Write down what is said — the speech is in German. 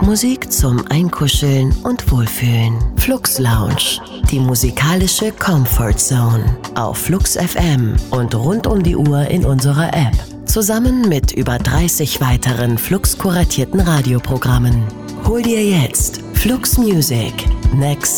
Musik zum Einkuscheln und Wohlfühlen. Flux Lounge, die musikalische Comfort Zone. Auf Flux FM und rund um die Uhr in unserer App. Zusammen mit über 30 weiteren Flux kuratierten Radioprogrammen. Hol dir jetzt Flux Music, Next